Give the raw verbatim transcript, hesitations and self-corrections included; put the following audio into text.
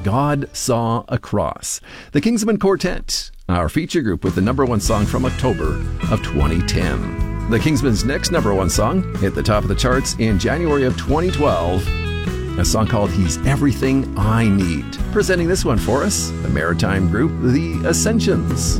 God Saw a Cross. The Kingsmen Quartet, our feature group with the number one song from October of twenty ten. The Kingsmen's next number one song hit the top of the charts in January of twenty twelve. A song called He's Everything I Need. Presenting this one for us, the maritime group, The Ascensions.